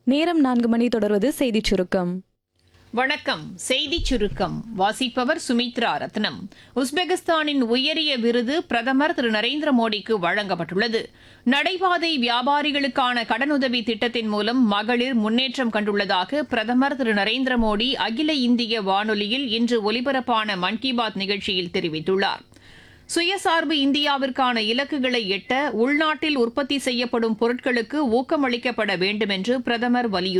நேரம் 4 மணி. தொடர்வது செய்திச் சுருக்கம். வணக்கம். செய்திச் சுருக்கம் வாசிப்பவர் சுமித்ரா ரத்னம். உஸ்பெகிஸ்தானின் உயரிய விருது பிரதமர் திரு நரேந்திர மோடிக்கு வழங்கப்பட்டுள்ளது. நடைபாதை வியாபாரிகளுக்கான கடனுதவி திட்டத்தின் மூலம் மகளிர் முன்னேற்றம் கண்டுள்ளதாக பிரதமர் திரு நரேந்திர மோடி அகில இந்திய வானொலியில் இன்று ஒலிபரப்பான மன் கி பாத் நிகழ்ச்சியில் தெரிவித்துள்ளார். சுயசார்பு இந்தியாவிற்கான இலக்குகளை எட்ட உள்நாட்டில் உற்பத்தி செய்யப்படும் பொருட்களுக்கு ஊக்கமளிக்கப்பட வேண்டும் என்று பிரதமர் வலியுறுத்தியுள்ளார்.